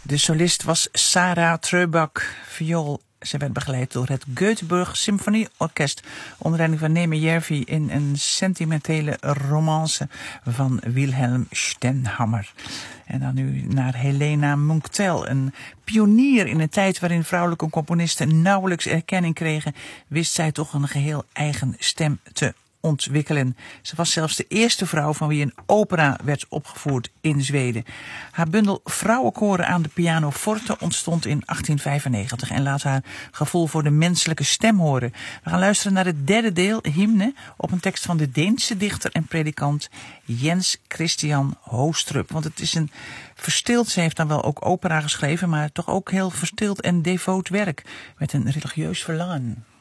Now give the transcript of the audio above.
De solist was Sarah Treubach, viool. Ze werd begeleid door het Göteborg Symfonieorkest onder leiding van Neeme Järvi in een sentimentele romance van Wilhelm Stenhammar. En dan nu naar Helena Munktel, een pionier in een tijd waarin vrouwelijke componisten nauwelijks erkenning kregen, wist zij toch een geheel eigen stem te ontwikkelen. Ze was zelfs de eerste vrouw van wie een opera werd opgevoerd in Zweden. Haar bundel Vrouwenkoren aan de pianoforte ontstond in 1895 en laat haar gevoel voor de menselijke stem horen. We gaan luisteren naar het derde deel, Hymne, op een tekst van de Deense dichter en predikant Jens Christian Hoostrup. Want het is een verstild, ze heeft dan wel ook opera geschreven, maar toch ook heel verstild en devoot werk met een religieus verlangen.